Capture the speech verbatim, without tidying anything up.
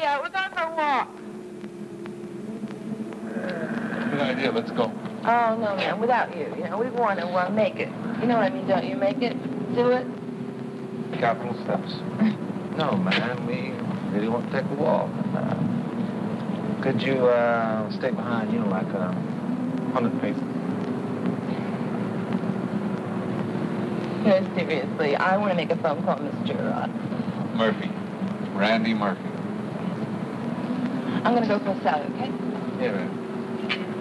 yeah, we're going for a walk. Good idea, let's go. Oh, no, man, without you. You know, we want to uh, make it. You know what I mean, don't you? Make it, do it. Capital steps. No, man, we really want to take a walk. Uh, could you uh, stay behind, you know, like a hundred paces? No, seriously, I want to make a phone call, Mister Uh, Murphy. Randy Murphy. I'm going to go for a salad, okay? Yeah, man.